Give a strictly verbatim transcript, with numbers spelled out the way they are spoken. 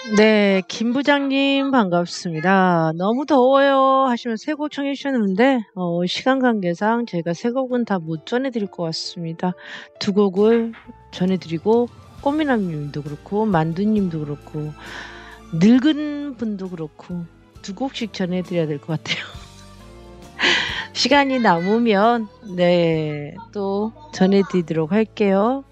네. 김 부장님 반갑습니다. "너무 더워요." 하시면서 세 곡 청해 주셨는데 어 시간 관계상 제가 세 곡은 다 못 전해 드릴 것 같습니다. 두 곡을 전해 드리고 꽃미남 님도 그렇고 만두 님도 그렇고 늙은 분도 그렇고 두 곡씩 전해 드려야 될 것 같아요. 시간이 남으면 네 또 전해 드리도록 할게요.